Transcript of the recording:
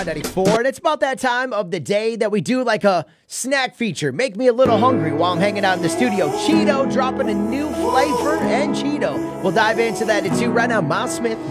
94, and it's about that time of the day that we do like a snack feature. Make me a little hungry while I'm hanging out in the studio. Cheeto dropping a new flavor, and Cheeto. We'll dive into that too right now. Miles Smith.